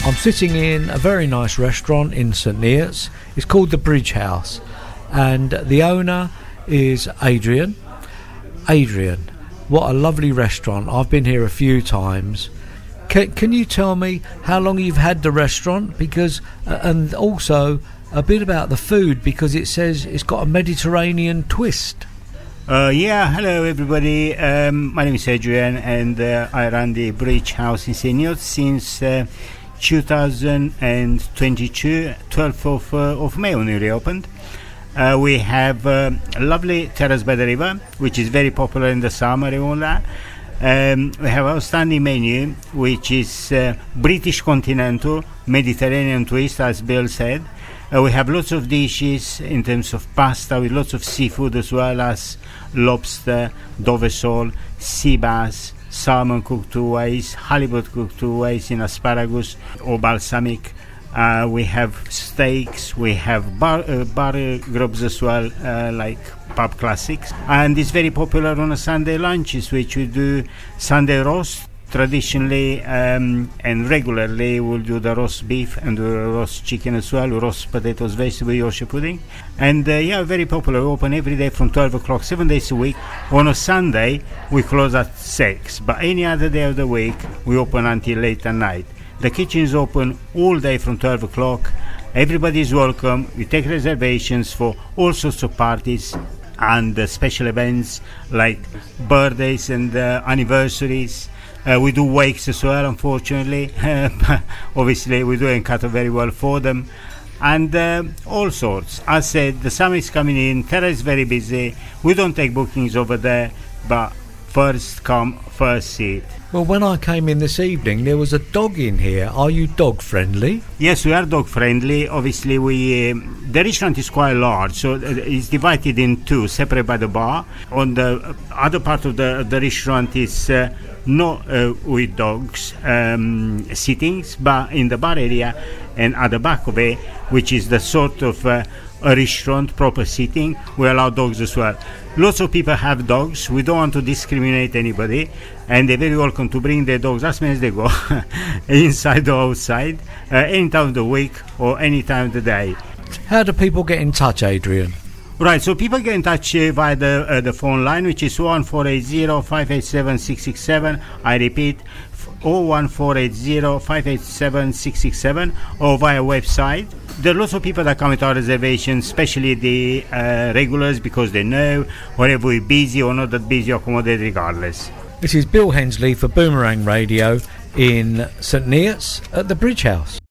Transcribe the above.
I'm sitting in a very nice restaurant in St Neots. It's called the Bridge House, and the owner is Adrian. Adrian, what a lovely restaurant. I've been here a few times. Can you tell me how long you've had the restaurant? Because and also a bit about the food, because it says it's got a Mediterranean twist. Hello everybody. My name is Adrian, and I run the Bridge House in St Neots since 2022, 12th of May when we reopened. We have a lovely terrace by the river, which is very popular in the summer and all that. We have our standing menu, which is British continental, Mediterranean twist, as Bill said. We have lots of dishes in terms of pasta with lots of seafood, as well as lobster, Dover sole, sea bass, salmon cooked two ways, halibut cooked two ways in asparagus or balsamic. We have steaks, we have bar grubs as well, like pub classics. And it's very popular on a Sunday lunches, which we do Sunday roast. Traditionally and regularly we'll do the roast beef and the roast chicken as well, roast potatoes, vegetable, Yorkshire pudding. And very popular. We open every day from 12 o'clock, 7 days a week. On a Sunday we close at 6, but any other day of the week we open until late at night. The kitchen is open all day from 12 o'clock. Everybody is welcome. We take reservations for all sorts of parties and special events like birthdays and anniversaries. We do wakes as well, unfortunately. Obviously, we do cater very well for them. And all sorts. As said, the summer is coming in. Terra is very busy. We don't take bookings over there, but first come, first seat. Well, when I came in this evening, there was a dog in here. Are you dog friendly? Yes, we are dog friendly. Obviously, the restaurant is quite large, so it's divided in two, separate by the bar. On the other part of the restaurant is not with dogs sittings, but in the bar area and at the back of it, which is the sort of a restaurant, proper seating, we allow dogs as well. Lots of people have dogs. We don't want to discriminate anybody, and they're very welcome to bring their dogs as many as they go, inside or outside, any time of the week or any time of the day. How do people get in touch, Adrian? Right, so people get in touch via the phone line, which is 01480-587-667. I repeat, 01480-587-667, or via website. There are lots of people that come with our reservations, especially the regulars, because they know whether we're busy or not that busy, accommodate regardless. This is Bill Hensley for Boomerang Radio in St Neots at the Bridge House.